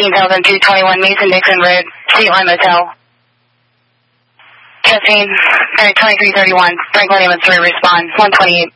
Delta 221 Mason-Dixon Road, State Line Motel. Testing, 2331, Franklin Evans 3, respond, 128.